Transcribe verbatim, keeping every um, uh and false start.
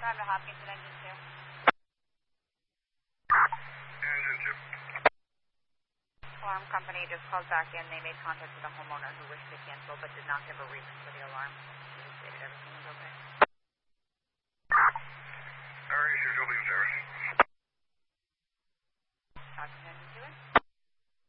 Time to Hopkinton, engine two. Engine two. Alarm company just called back in. They made contact with a homeowner who wished to cancel but did not give a reason for the alarm. They just stated everything was okay.